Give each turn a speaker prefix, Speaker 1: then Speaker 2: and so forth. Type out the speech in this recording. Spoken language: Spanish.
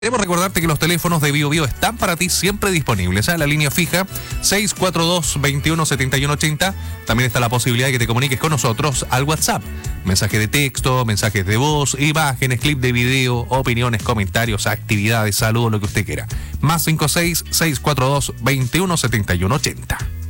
Speaker 1: Queremos recordarte que los teléfonos de BioBio están para ti siempre disponibles. La línea fija 642-217180. También está la posibilidad de que te comuniques con nosotros al WhatsApp. Mensaje de texto, mensajes de voz, imágenes, clip de video, opiniones, comentarios, actividades, saludos, lo que usted quiera. +56-642-217180.